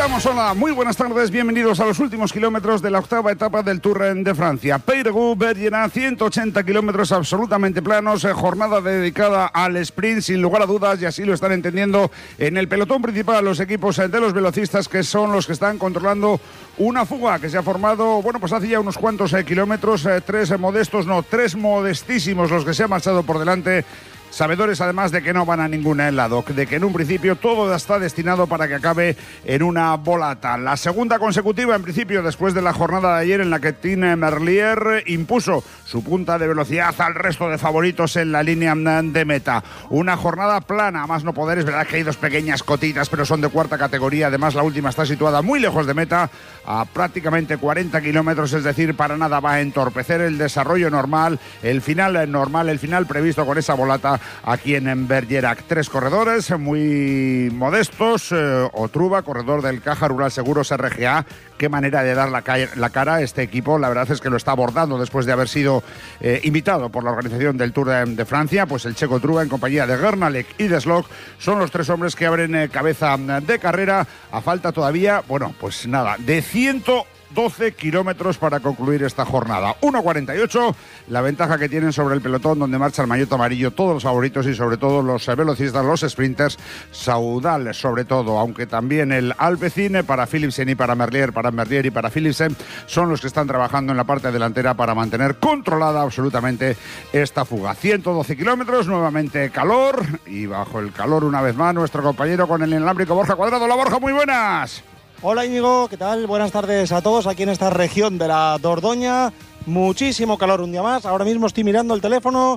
Conectamos, hola, muy buenas tardes, bienvenidos a los últimos kilómetros de la octava etapa del Tour de Francia. Peyregout-Vergena, 180 kilómetros absolutamente planos, jornada dedicada al sprint sin lugar a dudas, y así lo están entendiendo en el pelotón principal los equipos de los velocistas, que son los que están controlando una fuga que se ha formado, bueno, pues hace ya unos cuantos kilómetros, tres modestísimos los que se han marchado por delante. Sabedores además de que no van a ningún lado, de que en un principio todo está destinado para que acabe en una volata. La segunda consecutiva en principio después de la jornada de ayer en la que Tim Merlier impuso su punta de velocidad al resto de favoritos en la línea de meta. Una jornada plana, a más no poder, es verdad que hay dos pequeñas cotitas pero son de cuarta categoría, además la última está situada muy lejos de meta, a prácticamente 40 kilómetros, es decir, para nada va a entorpecer el desarrollo normal, el final previsto con esa volata aquí en Bergerac. Tres corredores muy modestos, Otruba, corredor del Caja Rural Seguros RGA. Qué manera de dar la cara a este equipo, la verdad es que lo está abordando después de haber sido invitado por la organización del Tour de Francia. Pues el checo Otruba en compañía de Gernalek y de Slok son los tres hombres que abren cabeza de carrera a falta todavía, bueno, pues nada, de 112 kilómetros para concluir esta jornada. 1.48, la ventaja que tienen sobre el pelotón donde marcha el maillot amarillo, todos los favoritos y sobre todo los velocistas, los sprinters, Soudal sobre todo, aunque también el Alpecin para Philipsen y para Merlier y para Philipsen son los que están trabajando en la parte delantera para mantener controlada absolutamente esta fuga. 112 kilómetros, nuevamente calor, y bajo el calor una vez más nuestro compañero con el inalámbrico Borja Cuadrado. Hola Borja, muy buenas. Hola Íñigo, ¿qué tal? Buenas tardes a todos aquí en esta región de la Dordoña. Muchísimo calor un día más. Ahora mismo estoy mirando el teléfono,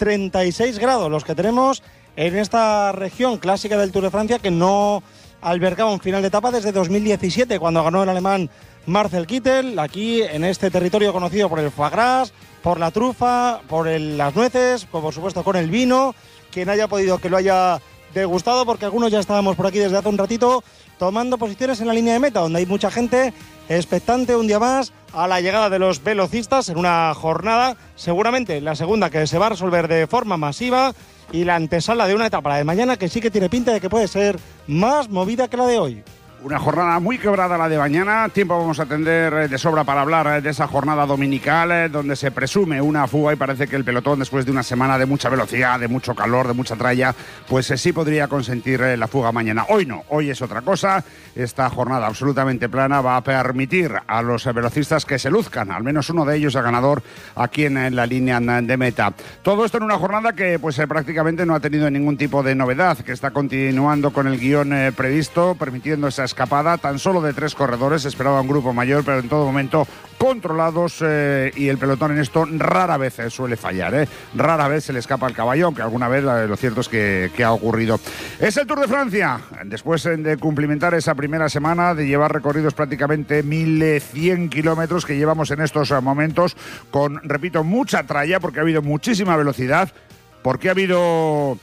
36 grados los que tenemos en esta región clásica del Tour de Francia, que no albergaba un final de etapa desde 2017, cuando ganó el alemán Marcel Kittel, aquí en este territorio conocido por el foie gras, por la trufa, por las nueces, por supuesto con el vino. Quien haya podido que lo haya degustado, porque algunos ya estábamos por aquí desde hace un ratito tomando posiciones en la línea de meta, donde hay mucha gente expectante un día más a la llegada de los velocistas en una jornada, seguramente la segunda, que se va a resolver de forma masiva, y la antesala de una etapa, la de mañana, que sí que tiene pinta de que puede ser más movida que la de hoy. Una jornada muy quebrada la de mañana. Tiempo vamos a tener de sobra para hablar de esa jornada dominical donde se presume una fuga y parece que el pelotón, después de una semana de mucha velocidad, de mucho calor, de mucha tralla, pues sí podría consentir la fuga mañana. Hoy no, hoy es otra cosa. Esta jornada absolutamente plana va a permitir a los velocistas que se luzcan, al menos uno de ellos el ganador aquí en la línea de meta. Todo esto en una jornada que pues prácticamente no ha tenido ningún tipo de novedad, que está continuando con el guión previsto, permitiendo esa escapada tan solo de tres corredores. Esperaba un grupo mayor, pero en todo momento controlados, y el pelotón en esto rara vez suele fallar, rara vez se le escapa el caballo, aunque alguna vez lo cierto es que ha ocurrido. Es el Tour de Francia, después de cumplimentar esa primera semana, de llevar recorridos prácticamente 1.100 kilómetros que llevamos en estos momentos, con, repito, mucha tralla, porque ha habido muchísima velocidad, porque ha habido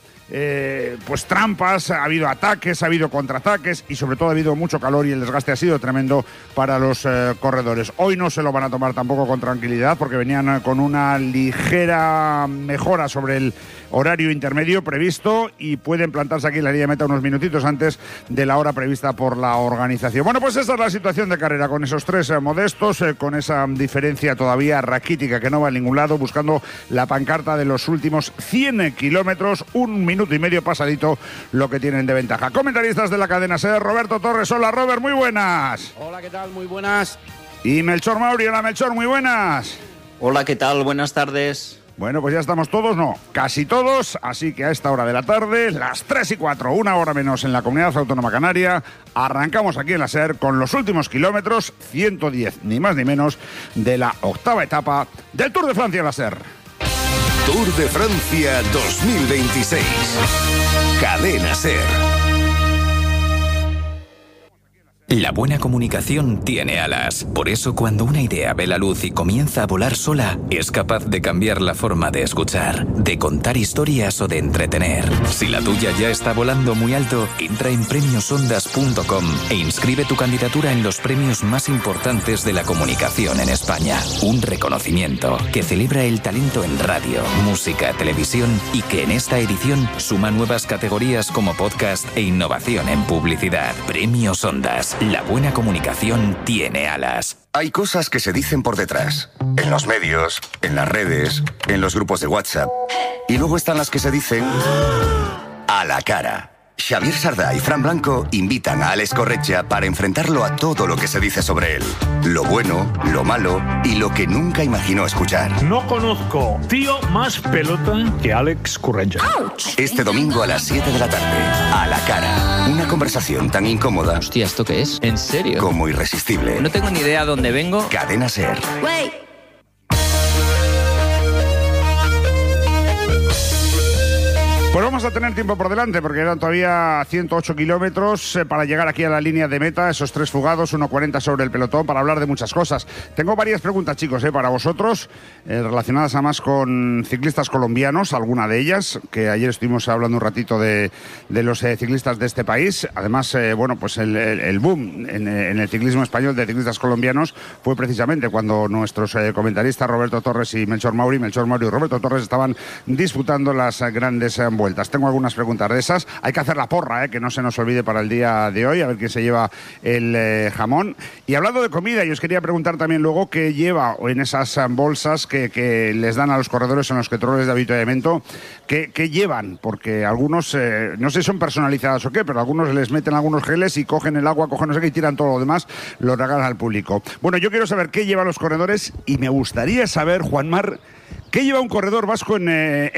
pues trampas, ha habido ataques, ha habido contraataques y sobre todo ha habido mucho calor, y el desgaste ha sido tremendo para los corredores. Hoy no se lo van a tomar tampoco con tranquilidad, porque venían con una ligera mejora sobre el horario intermedio previsto y pueden plantarse aquí en la línea de meta unos minutitos antes de la hora prevista por la organización. Bueno, pues esa es la situación de carrera, con esos tres modestos, con esa diferencia todavía raquítica que no va a ningún lado, buscando la pancarta de los últimos 100 kilómetros, un minuto y medio pasadito lo que tienen de ventaja. Comentaristas de la cadena SER, Roberto Torres. Hola Robert, muy buenas. Hola, ¿qué tal? Muy buenas. Y Melchor Mauri. Hola Melchor, muy buenas. Hola, ¿qué tal? Buenas tardes. Bueno, pues ya estamos todos, no, casi todos, así que a esta hora de la tarde, las 3:04, una hora menos en la Comunidad Autónoma Canaria, arrancamos aquí en la SER con los últimos kilómetros, 110, ni más ni menos, de la octava etapa del Tour de Francia en la SER. Tour de Francia 2026. Cadena SER. La buena comunicación tiene alas. Por eso, cuando una idea ve la luz y comienza a volar sola, es capaz de cambiar la forma de escuchar, de contar historias o de entretener. Si la tuya ya está volando muy alto, entra en premiosondas.com e inscribe tu candidatura en los premios más importantes de la comunicación en España. Un reconocimiento que celebra el talento en radio, música, televisión, y que en esta edición suma nuevas categorías como podcast e innovación en publicidad. Premios Ondas. La buena comunicación tiene alas. Hay cosas que se dicen por detrás, en los medios, en las redes, en los grupos de WhatsApp. Y luego están las que se dicen a la cara. Xavier Sardá y Fran Blanco invitan a Alex Corretja para enfrentarlo a todo lo que se dice sobre él. Lo bueno, lo malo y lo que nunca imaginó escuchar. No conozco tío más pelota que Alex Corretja. Este domingo a las 7 de la tarde, a la cara. Una conversación tan incómoda. Hostia, ¿esto qué es? ¿En serio? Como irresistible. No tengo ni idea dónde vengo. Cadena SER. Pues vamos a tener tiempo por delante porque eran todavía 108 kilómetros para llegar aquí a la línea de meta, esos 3 fugados, 1:40 sobre el pelotón, para hablar de muchas cosas. Tengo varias preguntas, chicos, para vosotros, relacionadas además con ciclistas colombianos, alguna de ellas, que ayer estuvimos hablando un ratito de los ciclistas de este país. Además, bueno, pues el boom en el ciclismo español de ciclistas colombianos fue precisamente cuando nuestros comentaristas Roberto Torres y Melchor Mauri y Roberto Torres estaban disputando las grandes vueltas. Tengo algunas preguntas de esas. Hay que hacer la porra, que no se nos olvide para el día de hoy, a ver quién se lleva el jamón. Y hablando de comida, yo os quería preguntar también luego qué lleva en esas bolsas que les dan a los corredores en los controles de avituallamiento, qué llevan, porque algunos, no sé si son personalizadas o qué, pero algunos les meten algunos geles y cogen el agua, cogen no sé qué y tiran todo lo demás, lo regalan al público. Bueno, yo quiero saber qué llevan los corredores y me gustaría saber, Juanmar, ¿qué lleva un corredor vasco en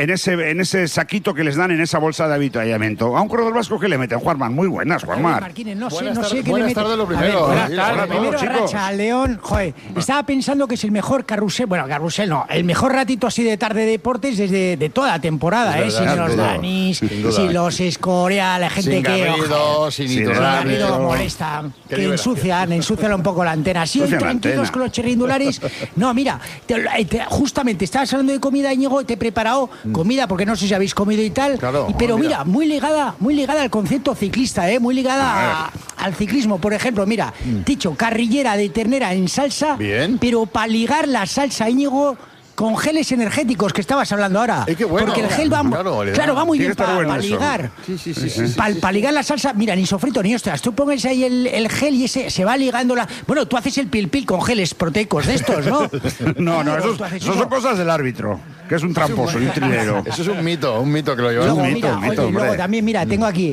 ese saquito que les dan en esa bolsa de avituallamiento? A un corredor vasco, ¿qué le meten? Juanmar, muy buenas, Juanmar. Martínez, no sé qué le meten. Buenas tardes, lo primero. Buenas tardes, hola a primero, todos, chicos. Racha, León. Joder, estaba pensando que es el mejor carrusel, el mejor ratito así de tarde de deportes desde de toda la temporada, Es sin verdad, los sin duda. Danis, Sin duda. sin los Escoria, la gente Sin que... Garrido, sin Iturralde. Garrido molesta, Qué que liberación. ensucian un poco la antena. Sí, Ensucian la tranquilos antena. con los chirrindulares. No, mira, justamente estabas hablando de comida, Íñigo, te he preparado comida, porque no sé si habéis comido y tal, Claro, pero mira. muy ligada al concepto ciclista, muy ligada al ciclismo. Por ejemplo, mira, dicho, carrillera de ternera en salsa, Bien. pero para ligar la salsa, Íñigo, con geles energéticos que estabas hablando ahora. Qué bueno. Porque el gel va, Claro, va muy Tiene bien que estar para bueno eso. ligar. Sí. Para ligar la salsa, mira, ni sofrito ni ostras. Tú pones ahí el gel y ese se va ligando la... Bueno, tú haces el pil con geles proteicos de estos, ¿no? No, Claro, esos tú haces son eso. cosas del árbitro, que es un tramposo y un trilero. Eso es un mito que lo llevamos. Luego, un mito, mira, oye, hombre. luego también, mira, tengo aquí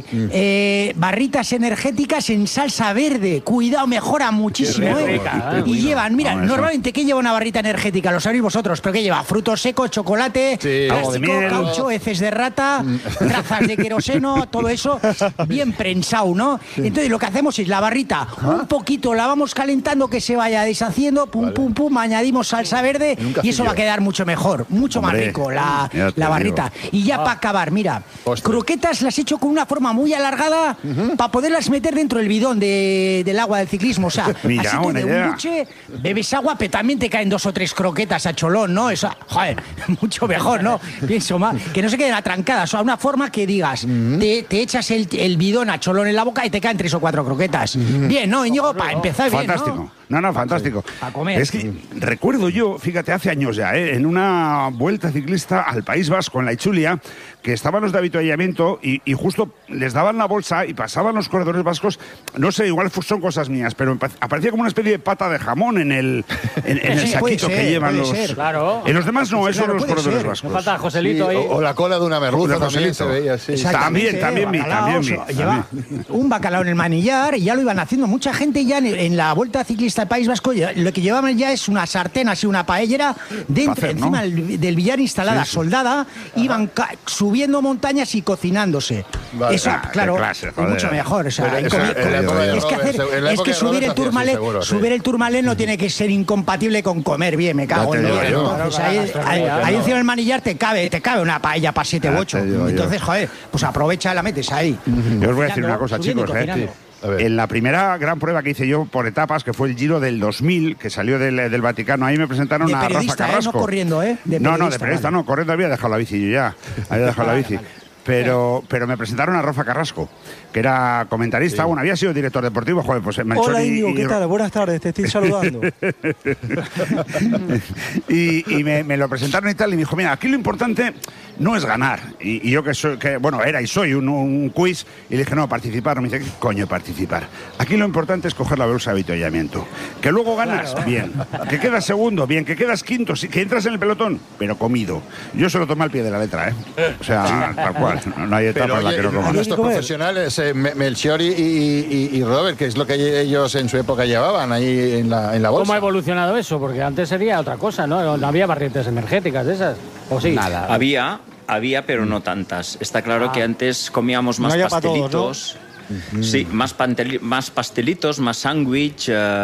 barritas energéticas en salsa verde. Cuidado, mejora muchísimo, Qué rica, Y llevan, mira, No, eso. normalmente, ¿qué lleva una barrita energética? Lo sabéis vosotros, pero ¿qué lleva? Frutos secos, chocolate, Sí. Algo de plástico, miel. caucho, heces de rata, trazas de queroseno, todo eso bien prensado, ¿no? Entonces lo que hacemos es la barrita, un poquito la vamos calentando que se vaya deshaciendo, pum, añadimos salsa verde En un y eso cacillo. va a quedar mucho mejor, mucho más Hombre, rico ya te la barrita. digo. Y ya para acabar, mira, Ostras. croquetas las he hecho con una forma muy alargada para poderlas meter dentro del bidón del agua del ciclismo. O sea, Mira, así que buena de idea. un buche bebes agua, pero también te caen 2 o 3 croquetas a cholón, ¿no? Eso, joder, mucho mejor, ¿no? Pienso más. Que no se queden atrancadas. O sea, una forma que digas, te echas el bidón a cholón en la boca y te caen 3 o 4 croquetas. Bien, ¿no, Íñigo? Para empezar bien, Fantástico. ¿no? No, fantástico. A comer. Es que recuerdo yo, fíjate, hace años ya, en una vuelta ciclista al País Vasco, en la Ichulia, que estaban los de avituallamiento y justo les daban la bolsa y pasaban los corredores vascos, no sé, igual son cosas mías, pero aparecía como una especie de pata de jamón en el Sí, puede saquito ser, que llevan puede los... ser. Claro. En los demás no, eso claro, los puede corredores ser. vascos. No falta Joselito ahí. O la cola de una merluza De también Joselito. se veía así. Exactamente, También vi, bacalao, también vi. Lleva un bacalao en el manillar y ya lo iban haciendo. Mucha gente ya en la Vuelta Ciclista del País Vasco, lo que llevaban ya es una sartén, así una paellera, hacer, ¿no? encima del billar instalada, Sí. soldada, iban subiendo montañas y cocinándose. Vale. Eso, Ah, qué claro, clase, es joder. mucho mejor. O sea, Pero eso, en la época de es que, Robert, en la es época que de subir Robert el hacía así, Tourmalet, seguro, sí. subir el Tourmalet no tiene que ser incompatible con comer bien, me cago Ya en te digo Dios. yo. Entonces, ahí encima del manillar te cabe una paella para 7 u Ya 8. te digo yo. Entonces, joder, pues aprovecha y la metes ahí. Yo os voy a decir una cosa, Subiendo y chicos. cocinando. A ver. En la primera gran prueba que hice yo por etapas, que fue el Giro del 2000, que salió del Vaticano, ahí me presentaron De a Rafa periodista, Carrasco. no corriendo, ¿eh? De No, de periodista, periodista vale. no, corriendo había dejado la bici yo ya. Había dejado la bici. pero me presentaron a Rafa Carrasco, que era comentarista, bueno, había sido director deportivo, joder, pues Melchor. Hola, Íñigo, ¿qué tal? Buenas tardes, te estoy saludando. y me lo presentaron y tal, y me dijo, mira, aquí lo importante no es ganar. Y yo que soy, era y soy un quiz, y le dije, no, participar. Me dice, ¿qué coño participar? Aquí lo importante es coger la bolsa de avituallamiento. Que luego ganas, bien. Que quedas segundo, bien. Que quedas quinto, que entras en el pelotón, pero comido. Yo se lo tomé al pie de la letra, ¿eh? O sea, tal cual. No hay etapa en la que no comas. Nuestros profesionales, Melchior y Robert, que es lo que ellos en su época llevaban ahí en la bolsa. ¿Cómo ha evolucionado eso? Porque antes sería otra cosa, ¿no? No había barrientes energéticas de esas. ¿O sí? Nada. Había, pero no tantas. Está claro que antes comíamos más No pastelitos. todos, ¿no? Sí, más pastelitos, más sándwich,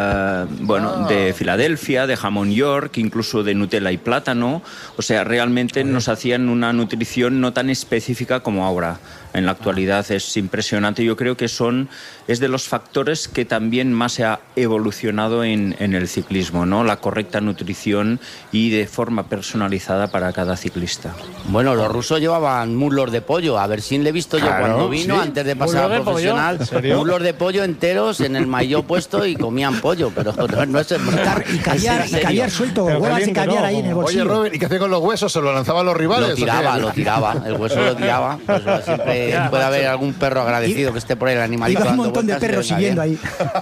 de Filadelfia, de jamón York, incluso de Nutella y plátano. O sea, realmente nos hacían una nutrición no tan específica como ahora. En la actualidad es impresionante. Yo creo que es de los factores que también más se ha evolucionado en el ciclismo, ¿no? La correcta nutrición y de forma personalizada para cada ciclista. Bueno, los rusos llevaban muslos de pollo. A ver si le he visto yo cuando vino, antes de pasar a profesional. Muslos de pollo enteros en el maillot puesto y comían pollo, pero no es y caviar suelto, huevas de caviar ahí en el bolsillo. Oye, Robert, ¿y qué hacía con los huesos? ¿Se lo lanzaban los rivales? Lo tiraba, el hueso lo tiraba. Pues siempre puede haber algún perro agradecido que esté por ahí, el animalito. Iba un montón de perros siguiendo ahí.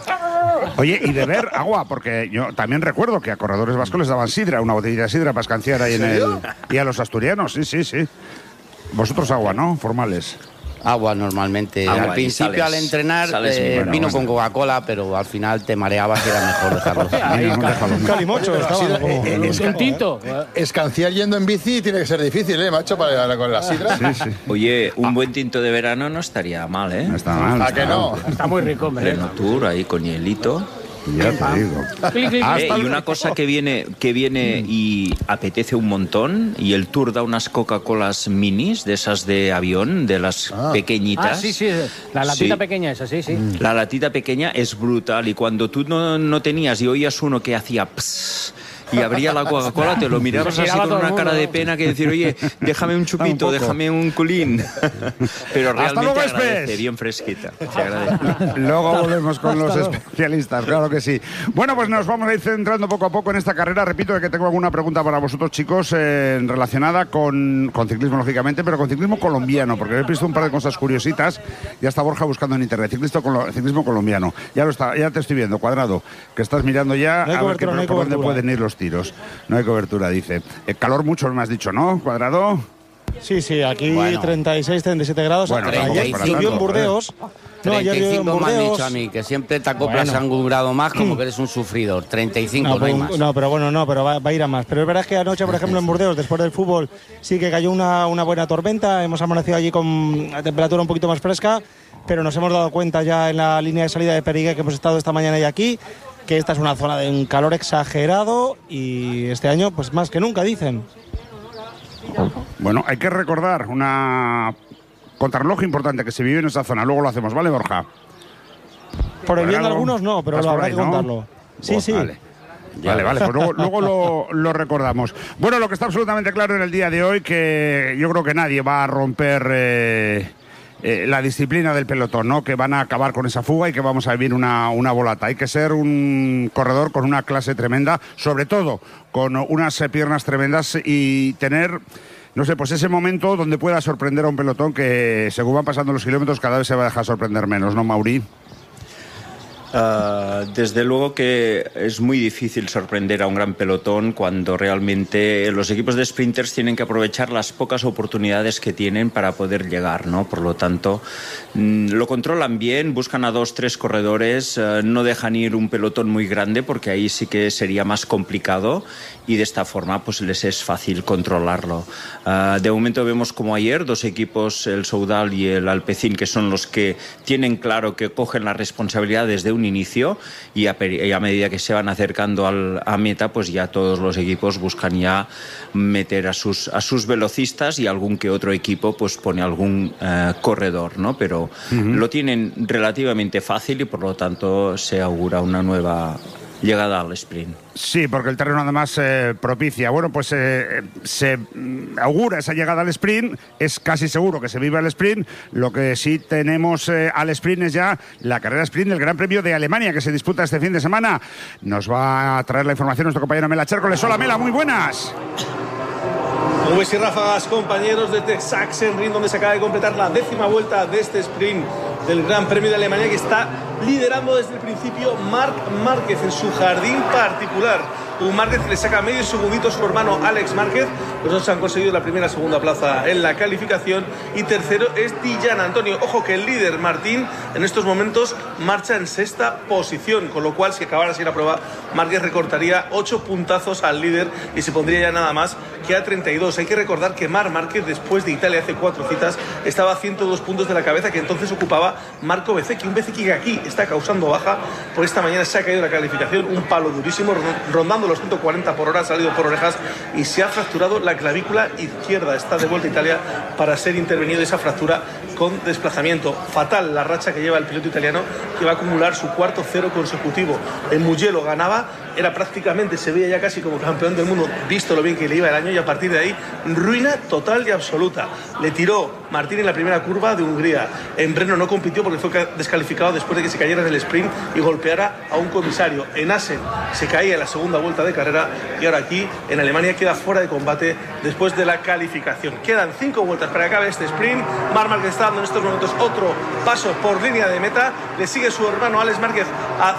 Oye, y de beber agua, porque yo también recuerdo que a corredores vascos les daban sidra, una botellita de sidra para escanciar ahí y a los asturianos, sí. Vosotros agua, ¿no? Formales. Agua normalmente. Agua, al principio al entrenar vino con Coca-Cola, pero al final te mareabas y era mejor dejarlo. Calimocho, Un tinto. Escanciar yendo en bici tiene que ser difícil, macho, con la sidra. Sí. Oye, un buen tinto de verano no estaría mal, ¿eh? No está mal. ¿A que no? Está muy rico, hombre. Pleno tour ahí con hielito. Ya te digo. Y una cosa que viene y apetece un montón, y el tour da unas Coca-Colas minis, de esas de avión, de las pequeñitas. Sí, la latita pequeña esa, sí. La latita pequeña es brutal, y cuando tú no tenías y oías uno que hacía pss, y abría la Coca-Cola, te lo mirabas así con una cara de pena, que decir, oye, déjame un chupito, déjame un culín. Pero realmente agradece, bien fresquita. Se agradece. Luego volvemos con los especialistas, claro que sí. Bueno, pues nos vamos a ir centrando poco a poco en esta carrera. Repito que tengo alguna pregunta para vosotros, chicos, relacionada con ciclismo, lógicamente, pero con ciclismo colombiano, porque he visto un par de cosas curiositas. Ya está Borja buscando en internet, ciclismo colombiano. Ya te estoy viendo, Cuadrado, que estás mirando ya a ver por dónde pueden ir los tiros. No hay cobertura, dice. El calor mucho me has dicho, ¿no, Cuadrado? Sí, aquí 36, 37 grados. Bueno, ayer llovió en Burdeos. No, ayer llovió en 35 me han Burdeos. dicho a mí, que siempre te acoplas a un grado más, como que eres un sufridor. 35, no hay más. No, pero va a ir a más. Pero es verdad que anoche, por ejemplo, en Burdeos, después del fútbol, sí que cayó una buena tormenta. Hemos amanecido allí con la temperatura un poquito más fresca, pero nos hemos dado cuenta ya en la línea de salida de Perigué, que hemos estado esta mañana y aquí, que esta es una zona de un calor exagerado, y este año pues más que nunca, dicen. Bueno, hay que recordar una contrarreloj importante que se vive en esa zona. Luego lo hacemos, ¿vale, Borja? Por el bien de algunos no, pero lo habrá que contarlo. Sí. Vale, pues luego lo recordamos. Bueno, lo que está absolutamente claro en el día de hoy, que yo creo que nadie va a romper la disciplina del pelotón, ¿no? Que van a acabar con esa fuga y que vamos a vivir una volata. Hay que ser un corredor con una clase tremenda, sobre todo con unas piernas tremendas, y tener, no sé, pues ese momento donde pueda sorprender a un pelotón que, según van pasando los kilómetros, cada vez se va a dejar sorprender menos, ¿no, Mauri? Desde luego que es muy difícil sorprender a un gran pelotón cuando realmente los equipos de sprinters tienen que aprovechar las pocas oportunidades que tienen para poder llegar, ¿no? Por lo tanto, lo controlan bien, buscan a 2-3 corredores, no dejan ir un pelotón muy grande, porque ahí sí que sería más complicado, y de esta forma pues les es fácil controlarlo. De momento vemos como ayer 2 equipos, el Soudal y el Alpecin, que son los que tienen claro que cogen la responsabilidad desde un inicio, y a medida que se van acercando a meta, pues ya todos los equipos buscan ya meter a sus velocistas, y algún que otro equipo pues pone algún corredor, ¿no? Pero lo tienen relativamente fácil, y por lo tanto se augura una nueva llegada al sprint. Sí, porque el terreno además propicia. Bueno, pues se augura esa llegada al sprint. Es casi seguro que se vive el sprint. Lo que sí tenemos al sprint es ya la carrera sprint del Gran Premio de Alemania, que se disputa este fin de semana. Nos va a traer la información nuestro compañero Mela Chércoles. Hola, Mela, muy buenas. Nubes y ráfagas, compañeros de Sachsenring, donde se acaba de completar la 10ª vuelta de este sprint del Gran Premio de Alemania, que está liderando desde el principio Marc Márquez en su jardín particular. Un Márquez que le saca medio segundito a su hermano Alex Márquez. Los dos han conseguido la primera y segunda plaza en la calificación. Y tercero es Di Gianantonio. Ojo que el líder Martín en estos momentos marcha en 6ª posición, con lo cual si acabara así la prueba, Márquez recortaría 8 puntazos al líder y se pondría ya nada más que a 32. Hay que recordar que Marc Márquez, después de Italia hace 4 citas, estaba a 102 puntos de la cabeza que entonces ocupaba Marco Bezzecchi. Un Bezzecchi que aquí está causando baja, por esta mañana se ha caído la calificación, un palo durísimo, rondando los 140 por hora, ha salido por orejas y se ha fracturado la clavícula izquierda. Está de vuelta a Italia para ser intervenido esa fractura con desplazamiento. Fatal la racha que lleva el piloto italiano, que va a acumular su 4º 0 consecutivo. En Mugello ganaba, era prácticamente, se veía ya casi como campeón del mundo, visto lo bien que le iba el año, y a partir de ahí, ruina total y absoluta. Le tiró Martín en la primera curva de Hungría. En Brno no compitió porque fue descalificado después de que se cayera en el sprint y golpeara a un comisario. En Assen se caía en la segunda vuelta de carrera y ahora aquí en Alemania queda fuera de combate después de la calificación. Quedan 5 vueltas para que acabe este sprint. Marc Márquez está dando en estos momentos otro paso por línea de meta. Le sigue su hermano Alex Márquez a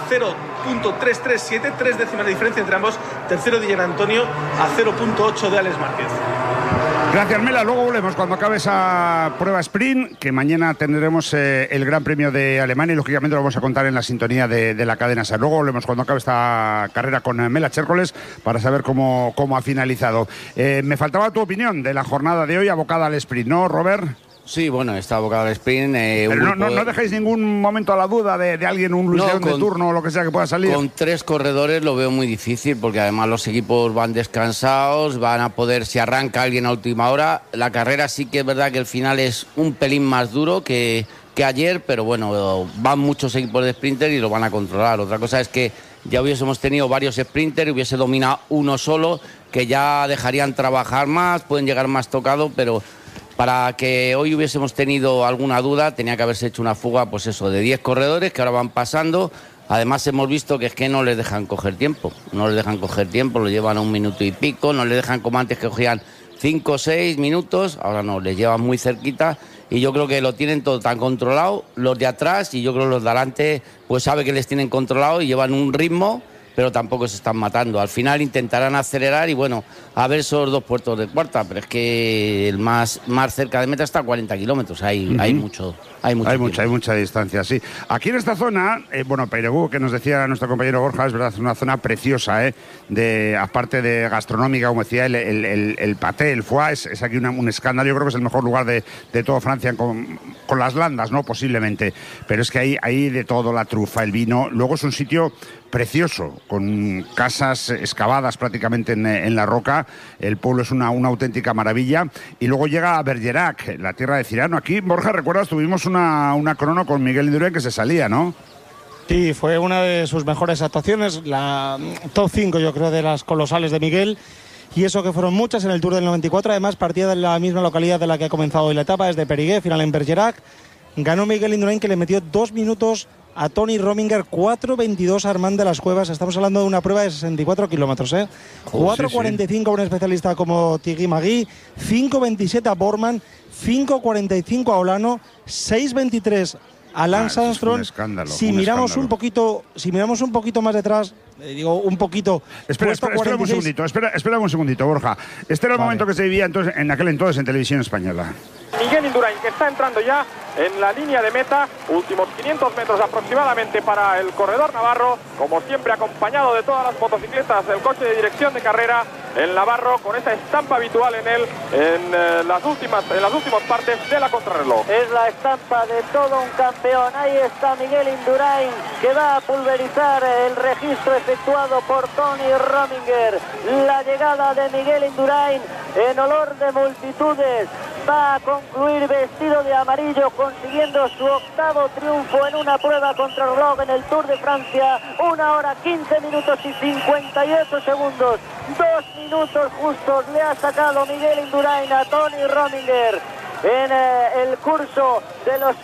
0.337, 3 décimas de diferencia entre ambos. Tercero Di Gianantonio a 0.8 de Alex Márquez. Gracias, Mela. Luego volvemos cuando acabe esa prueba sprint, que mañana tendremos el Gran Premio de Alemania y lógicamente lo vamos a contar en la sintonía de la cadena SER. Luego volvemos cuando acabe esta carrera con Mela Chércoles para saber cómo ha finalizado. Me faltaba tu opinión de la jornada de hoy abocada al sprint, ¿no, Robert? Sí, bueno, está abocado al sprint. Pero no dejéis ningún momento a la duda de alguien, un Luis León de turno o lo que sea que pueda salir. Con 3 corredores lo veo muy difícil porque además los equipos van descansados, van a poder, si arranca alguien a última hora. La carrera sí que es verdad que el final es un pelín más duro que ayer, pero bueno, van muchos equipos de sprinter y lo van a controlar. Otra cosa es que ya hubiésemos tenido varios sprinters, hubiese dominado uno solo, que ya dejarían trabajar más, pueden llegar más tocados, pero para que hoy hubiésemos tenido alguna duda, tenía que haberse hecho una fuga, pues eso, de 10 corredores que ahora van pasando. Además hemos visto que es que no les dejan coger tiempo, lo llevan a 1 minuto y pico, no les dejan como antes que cogían 5 o 6 minutos, ahora no, les llevan muy cerquita y yo creo que lo tienen todo tan controlado, los de atrás, y yo creo que los de adelante pues sabe que les tienen controlado y llevan un ritmo, pero tampoco se están matando. Al final intentarán acelerar y bueno, a ver esos 2 puertos de cuarta, pero es que el más cerca de meta está a 40 kilómetros, hay mucha distancia, sí. Aquí en esta zona, Peyregú, que nos decía nuestro compañero Borja, es verdad, es una zona preciosa, aparte de gastronómica, como decía, el paté, el foie, es aquí un escándalo. Yo creo que es el mejor lugar de toda Francia con las landas, ¿no? Posiblemente. Pero es que hay de todo, la trufa, el vino. Luego es un sitio precioso, con casas excavadas prácticamente en la roca. El pueblo es una auténtica maravilla. Y luego llega a Bergerac, la tierra de Cirano. Aquí, Borja, ¿recuerdas? Tuvimos una crono con Miguel Indurain que se salía, ¿no? Sí, fue una de sus mejores actuaciones, la top 5 yo creo de las colosales de Miguel. Y eso que fueron muchas en el Tour del 94. Además partía de la misma localidad de la que ha comenzado hoy la etapa, es de Périgueux, final en Bergerac. Ganó Miguel Indurain, que le metió 2 minutos a Tony Rominger, 4.22 a Armand de las Cuevas. Estamos hablando de una prueba de 64 kilómetros, 4.45 a un especialista como Thierry Magui, 5.27 a Borman, 5.45 a Olano, 6.23 a Lance Armstrong. Si miramos un poquito más detrás, Espera un segundito, Borja. Este era el momento que se vivía en aquel entonces en Televisión Española. Miguel Indurain, que está entrando ya en la línea de meta, últimos 500 metros aproximadamente para el corredor navarro, como siempre acompañado de todas las motocicletas del coche de dirección de carrera, el navarro con esa estampa habitual en él en las últimas partes de la contrarreloj. Es la estampa de todo un campeón. Ahí está Miguel Indurain, que va a pulverizar el registro efectuado por Tony Rominger. La llegada de Miguel Indurain en olor de multitudes va a concluir vestido de amarillo, consiguiendo su octavo triunfo en una prueba contrarreloj en el Tour de Francia. 1 hora 15 minutos y 58 segundos. 2 minutos justos le ha sacado Miguel Indurain a Tony Rominger en el curso de los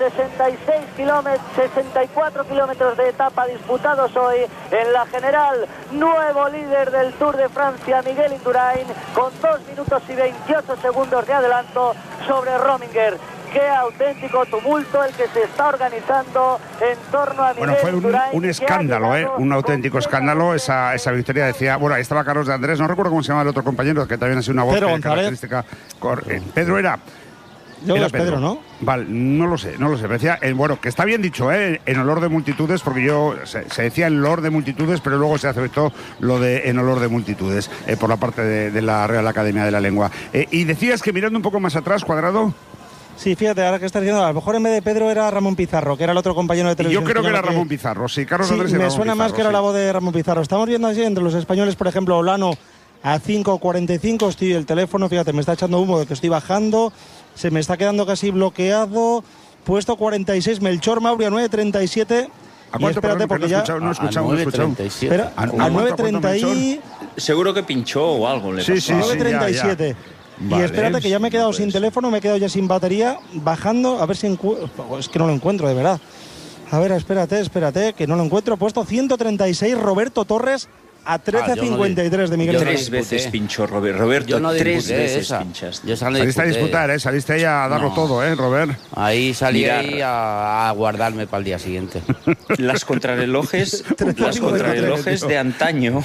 64 kilómetros de etapa disputados hoy en la general. Nuevo líder del Tour de Francia, Miguel Indurain, con 2 minutos y 28 segundos de adelanto sobre Rominger. Qué auténtico tumulto el que se está organizando en torno a Miguel Fue Indurain, un escándalo, un auténtico escándalo esa victoria. Decía, bueno, ahí estaba Carlos de Andrés, no recuerdo cómo se llama el otro compañero, que también ha sido una voz característica. Pedro era... Yo era Pedro, ¿no? Vale, no lo sé. Decía, bueno, que está bien dicho, en olor de multitudes, porque se decía en olor de multitudes, pero luego se aceptó lo de en olor de multitudes, por la parte de la Real Academia de la Lengua. Y decías que mirando un poco más atrás, Cuadrado... Sí, fíjate, ahora que estás diciendo, a lo mejor en vez de Pedro era Ramón Pizarro, que era el otro compañero de televisión. Yo creo que era Ramón Pizarro, sí, Carlos Andrés me suena más que era la voz de Ramón Pizarro. Estamos viendo así entre los españoles, por ejemplo, Olano a 5.45, estoy el teléfono, fíjate, me está echando humo de que estoy bajando, se me está quedando casi bloqueado. Puesto 46, Melchor Mauri a 9.37. ¿A cuánto? Espérate, porque ya... No he escuchado. Espera, a 9.30 y... Seguro que pinchó o algo le pasó. Sí, 9.37. Vale, y espérate, que ya me he quedado sin teléfono, me he quedado ya sin batería, bajando, a ver si es que no lo encuentro, de verdad. A ver, espérate, que no lo encuentro. Puesto 136, Roberto Torres a 13.53 de Miguel. 3 veces pinchó Roberto. No 3 veces pinchaste. Saliste a disputar, saliste ahí a darlo todo, Robert. Ahí salí a guardarme para el día siguiente. Las contrarrelojes de antaño,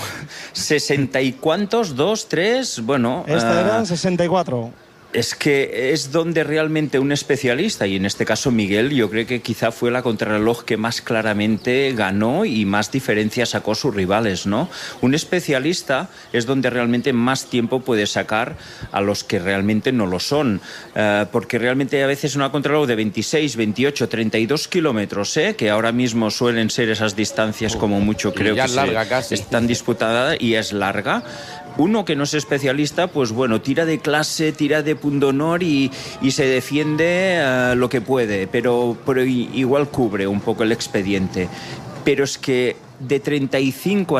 60 y cuántos, 2, 3, bueno... Esta eran 64. Es que es donde realmente un especialista, y en este caso Miguel, yo creo que quizá fue la contrarreloj que más claramente ganó y más diferencia sacó a sus rivales, ¿no? Un especialista es donde realmente más tiempo puede sacar a los que realmente no lo son, porque realmente a veces una contrarreloj de 26, 28, 32 kilómetros, que ahora mismo suelen ser esas distancias como mucho, creo que están disputadas y es larga. Uno que no es especialista, pues bueno, tira de clase, tira de pundonor y se defiende lo que puede, pero igual cubre un poco el expediente. Pero es que de 35 a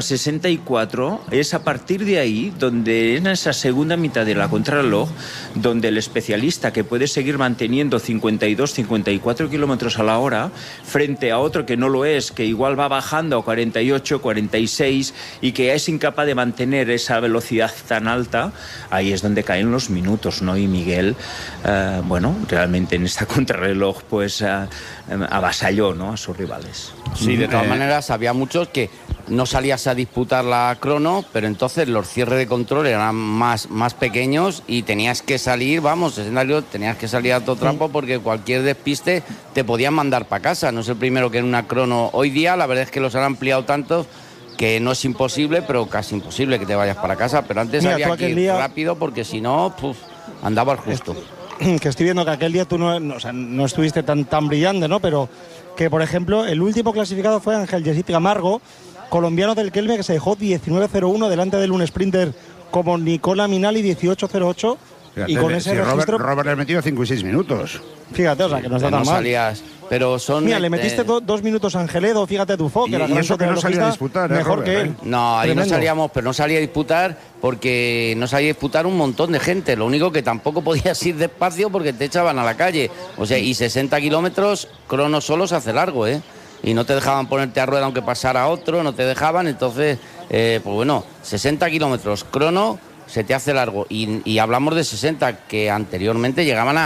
64 es a partir de ahí donde en esa segunda mitad de la contrarreloj donde el especialista que puede seguir manteniendo 52, 54 kilómetros a la hora frente a otro que no lo es, que igual va bajando a 48, 46 y que es incapaz de mantener esa velocidad tan alta, ahí es donde caen los minutos, ¿no? Y Miguel, bueno, realmente en esta contrarreloj pues avasalló, ¿no?, a sus rivales. Sí, de todas maneras había muchos que no salías a disputar la crono, pero entonces los cierres de control eran más pequeños y tenías que salir, tenías que salir a todo trampo porque cualquier despiste te podían mandar para casa. No es el primero que en una crono. Hoy día la verdad es que los han ampliado tanto que no es imposible, pero casi imposible que te vayas para casa. Pero antes había que ir rápido porque si no, andaba al justo. Que estoy viendo que aquel día tú no estuviste tan brillante, ¿no? Pero que, por ejemplo, el último clasificado fue Ángel Yesit Camargo, colombiano del Kelme, que se dejó 19.01 delante del un sprinter como Nicola Minali, 18.08. Fíjate, y con ese registro... Robert le ha metido 5 y 6 minutos. Fíjate, o sea, que no está tan mal. Salías, pero son... Mira, le metiste 2 minutos a Angeledo, fíjate tu foco, que era eso que no salía a disputar, mejor Robert, que él. No, ahí no salíamos, pero no salía a disputar porque no salía a disputar un montón de gente. Lo único que tampoco podías ir despacio porque te echaban a la calle. O sea, y 60 kilómetros, crono solo se hace largo, y no te dejaban ponerte a rueda aunque pasara otro, no te dejaban, entonces, pues bueno, 60 kilómetros, crono, se te hace largo. Y hablamos de 60, que anteriormente llegaban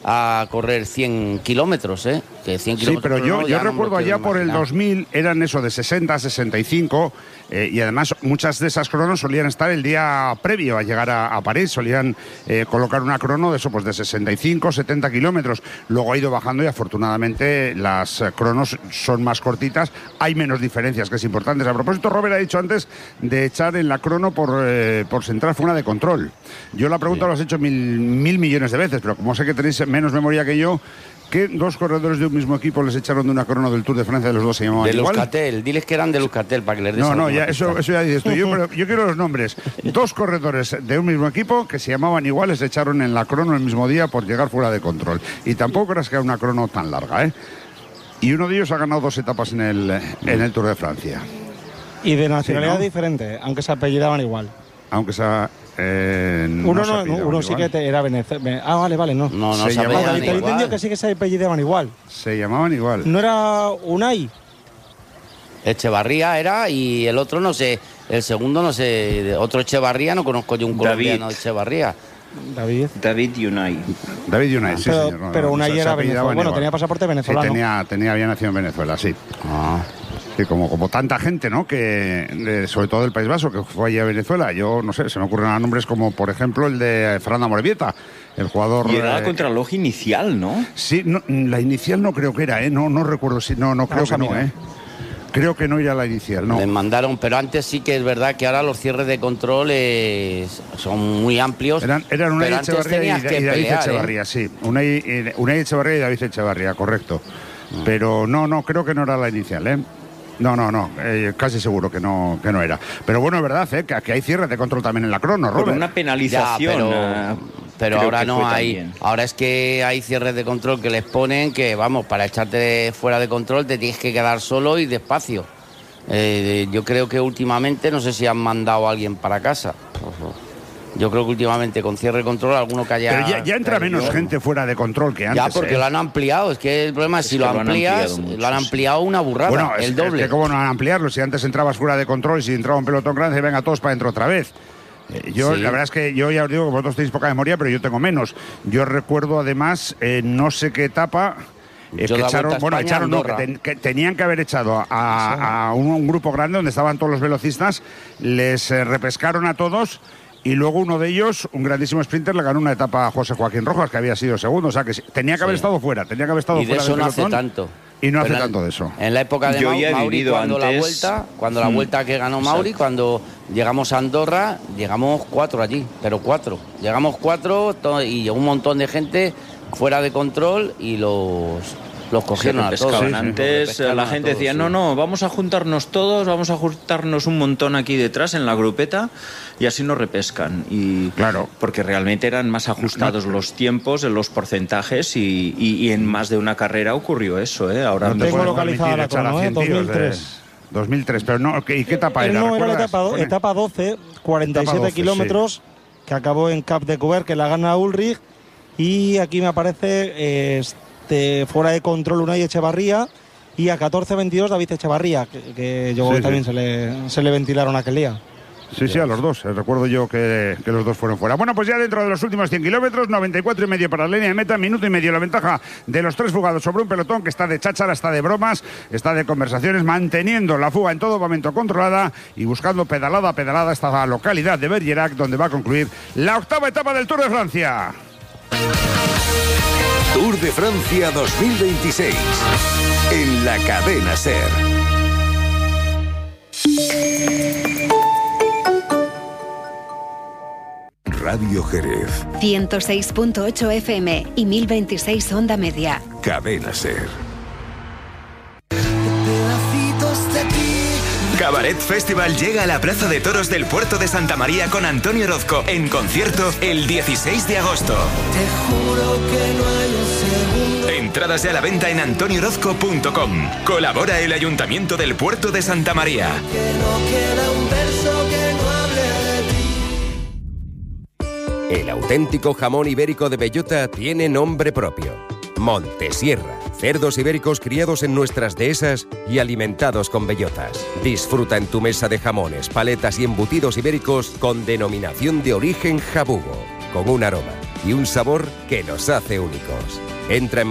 a correr 100 kilómetros, que 100 kilómetros. Sí, pero yo recuerdo allá por el 2000 eran eso de 60, 65, y además muchas de esas cronos solían estar el día previo a llegar a París, solían colocar una crono de eso, pues de 65, 70 kilómetros. Luego ha ido bajando y afortunadamente las cronos son más cortitas, hay menos diferencias, que es importante. A propósito, Robert ha dicho antes de echar en la crono por central fue una de control. Yo la pregunta lo has hecho mil millones de veces, pero como sé que tenéis menos memoria que yo, ¿Qué dos corredores de un mismo equipo les echaron de una corona del Tour de Francia? De los dos se llamaban de igual. De Euskaltel, diles que eran de Euskaltel para que les des. No, ya eso ya dices tú. Yo quiero los nombres. Dos corredores de un mismo equipo que se llamaban igual, les echaron en la crono el mismo día por llegar fuera de control. Y tampoco creas que era una crono tan larga, ¿eh? Y uno de ellos ha ganado 2 etapas en el Tour de Francia. Y de nacionalidad diferente, aunque se apellidaban igual. Aunque sea... uno sí que era Venezuela. Vale, no. No se llamaban igual. Entendió que sí que se apellidaban igual. Se llamaban igual. ¿No era Unai? Echevarría era, y el otro no sé, el segundo no sé, otro Echevarría, no conozco yo un colombiano de Echevarría. David Unai. David Unai, sí, señor. Pero Unai era venezolano. Bueno, tenía pasaporte venezolano. Sí, había nacido en Venezuela, sí. Sí, como tanta gente, ¿no? Que sobre todo del País Vasco, que fue allí a Venezuela. Yo no sé, se me ocurren nombres como, por ejemplo, el de Fernando Amorebieta, el jugador. Y era la contrarreloj inicial, ¿no? Sí, la inicial no creo que era, ¿eh? No recuerdo si no creo que no, ¿eh? Creo que no irá la inicial, no. Me mandaron, pero antes sí que es verdad que ahora los cierres de control son muy amplios. Eran Unai Echevarría y David Echevarría, sí. Unai Echevarría y David Echevarría, correcto. Pero no, creo que no era la inicial, ¿eh? No, casi seguro que no era. Pero bueno, es verdad, ¿eh? Que hay cierres de control también en la crono, Robert. Por una penalización. Pero ahora no hay. También. Ahora es que hay cierres de control que les ponen que, vamos, para echarte fuera de control te tienes que quedar solo y despacio. Yo creo que últimamente, no sé si han mandado a alguien para casa. Yo creo que últimamente con cierre de control alguno que haya... Pero ya entra menos gente fuera de control que antes. Ya, porque lo han ampliado. Es que el problema es si lo amplías, lo han ampliado una burrada, bueno, el doble. Es que cómo no van a ampliarlo. Si antes entrabas fuera de control y si entraba un pelotón grande, venga todos para adentro otra vez. La verdad es que yo ya os digo que vosotros tenéis poca memoria, pero yo tengo menos. Yo recuerdo además, no sé qué etapa... que tenían que haber echado a un grupo grande donde estaban todos los velocistas, les repescaron a todos y luego uno de ellos, un grandísimo sprinter, le ganó una etapa a José Joaquín Rojas, que había sido segundo, o sea que tenía que haber estado fuera, y de eso no hace tanto. Y no hace tanto de eso. En la época de Mauri, cuando la vuelta que ganó Mauri, cuando llegamos a Andorra, llegamos 4 allí, pero 4. Llegamos 4 y un montón de gente fuera de control y los cogieron a todos. Antes la gente decía, no, vamos a juntarnos todos, vamos a juntarnos un montón aquí detrás en la grupeta y así nos repescan. Y claro, porque realmente eran más ajustados los tiempos, los porcentajes y en más de una carrera ocurrió eso, ¿eh? Ahora no tengo localizada la crono, 2003. 2003, pero no, ¿y qué etapa era? No, era la etapa 12, 47 kilómetros, sí, que acabó en Cap de Couvert, que la gana Ulrich, y aquí me aparece... fuera de control Unai Echevarría y a 14-22 David Echevarría, que yo también se le ventilaron aquel día. Sí, a los dos. Recuerdo yo que los dos fueron fuera. Bueno, pues ya dentro de los últimos 100 kilómetros, 94,5 para la línea de meta, minuto y medio la ventaja de los 3 fugados sobre un pelotón que está de cháchara, está de bromas, está de conversaciones, manteniendo la fuga en todo momento controlada y buscando pedalada a pedalada esta localidad de Bergerac, donde va a concluir la 8ª etapa del Tour de Francia. Tour de Francia 2026 en la cadena SER. Radio Jerez 106.8 FM y 1026 onda media. Cadena SER. Cabaret Festival llega a la Plaza de Toros del Puerto de Santa María con Antonio Orozco en concierto el 16 de agosto. Te juro que no hay un segundo. Entradas ya a la venta en antoniorozco.com. Colabora el Ayuntamiento del Puerto de Santa María. Que no queda un verso que no hable de ti. El auténtico jamón ibérico de bellota tiene nombre propio. Montesierra. Cerdos ibéricos criados en nuestras dehesas y alimentados con bellotas. Disfruta en tu mesa de jamones, paletas y embutidos ibéricos con denominación de origen jabugo, con un aroma y un sabor que nos hace únicos. Entra en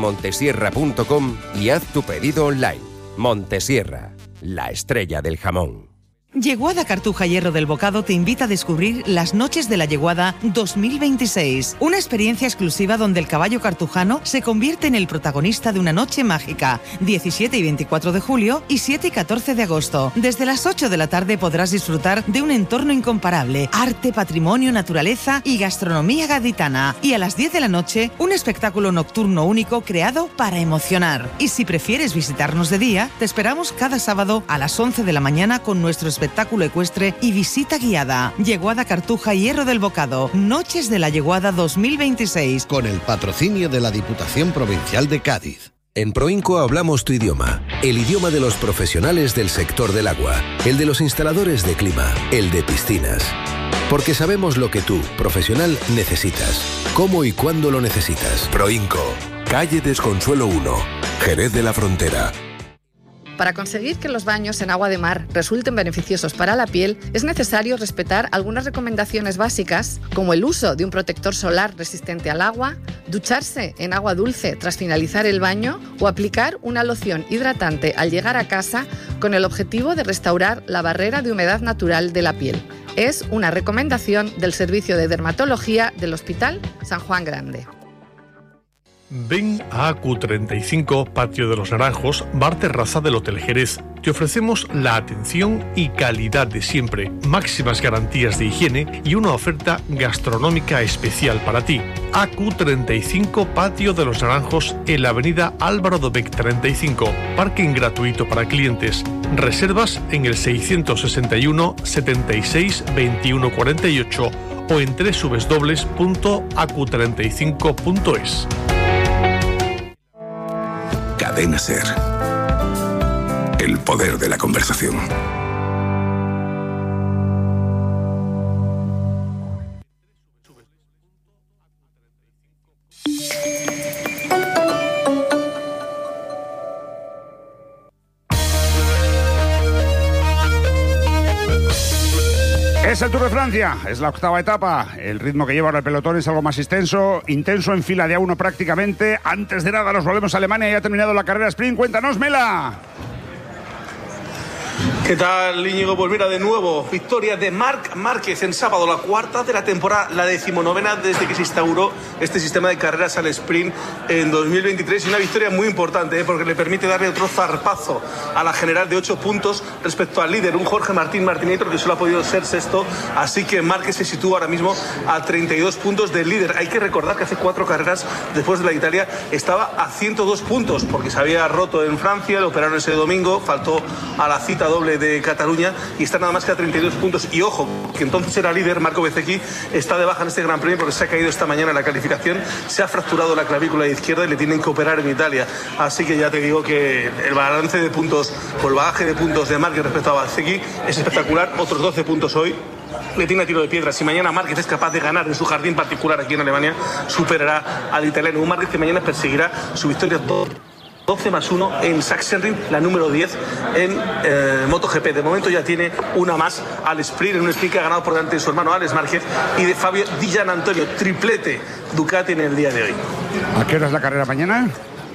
montesierra.com y haz tu pedido online. Montesierra, la estrella del jamón. Yeguada Cartuja Hierro del Bocado te invita a descubrir las Noches de la Yeguada 2026, una experiencia exclusiva donde el caballo cartujano se convierte en el protagonista de una noche mágica, 17 y 24 de julio y 7 y 14 de agosto. Desde las 8 de la tarde podrás disfrutar de un entorno incomparable, arte, patrimonio, naturaleza y gastronomía gaditana. Y a las 10 de la noche, un espectáculo nocturno único creado para emocionar. Y si prefieres visitarnos de día, te esperamos cada sábado a las 11 de la mañana con nuestro espectáculo ecuestre y visita guiada. Yeguada Cartuja Hierro del Bocado, Noches de la Yeguada 2026. Con el patrocinio de la Diputación Provincial de Cádiz. En Proinco hablamos tu idioma, el idioma de los profesionales del sector del agua, el de los instaladores de clima, el de piscinas. Porque sabemos lo que tú, profesional, necesitas, cómo y cuándo lo necesitas. Proinco, calle Desconsuelo 1, Jerez de la Frontera. Para conseguir que los baños en agua de mar resulten beneficiosos para la piel, es necesario respetar algunas recomendaciones básicas, como el uso de un protector solar resistente al agua, ducharse en agua dulce tras finalizar el baño o aplicar una loción hidratante al llegar a casa con el objetivo de restaurar la barrera de humedad natural de la piel. Es una recomendación del Servicio de Dermatología del Hospital San Juan Grande. Ven a AQ35, Patio de los Naranjos, bar terraza del Hotel Jerez. Te ofrecemos la atención y calidad de siempre, máximas garantías de higiene y una oferta gastronómica especial para ti. AQ35, Patio de los Naranjos, en la avenida Álvaro Dobech 35, parking gratuito para clientes. Reservas en el 661 76 21 48 o en www.acu35.es. Cadena SER. El poder de la conversación. Es el Tour de Francia, es la octava etapa. El ritmo que lleva ahora el pelotón es algo más intenso en fila de A1 prácticamente. Antes de nada nos volvemos a Alemania y ha terminado la carrera sprint. Cuéntanos, Mela. ¿Qué tal, Íñigo? Pues mira, de nuevo, victoria de Marc Márquez en sábado, la cuarta de la temporada, la 19ª desde que se instauró este sistema de carreras al sprint en 2023, y una victoria muy importante, porque le permite darle otro zarpazo a la general de 8 puntos respecto al líder, un Jorge Martín Martínez, que solo ha podido ser sexto, así que Márquez se sitúa ahora mismo a 32 puntos del líder. Hay que recordar que hace 4 carreras después de la Italia estaba a 102 puntos, porque se había roto en Francia, lo operaron ese domingo, faltó a la cita doble de Cataluña y está nada más que a 32 puntos. Y ojo, que entonces era líder, Marco Bezzecchi, está de baja en este Gran Premio porque se ha caído esta mañana en la calificación, se ha fracturado la clavícula izquierda y le tienen que operar en Italia. Así que ya te digo que el balance de puntos o el bagaje de puntos de Márquez respecto a Bezzecchi es espectacular. Otros 12 puntos hoy. Le tiene a tiro de piedra. Si mañana Márquez es capaz de ganar en su jardín particular aquí en Alemania, superará al italiano. Un Márquez que mañana perseguirá su victoria 12+1 en Sachsenring, la número 10 en MotoGP. De momento ya tiene una más al sprint, en un sprint que ha ganado por delante de su hermano Alex Márquez y de Fabio Di Giannantonio, triplete Ducati en el día de hoy. ¿A qué hora es la carrera mañana?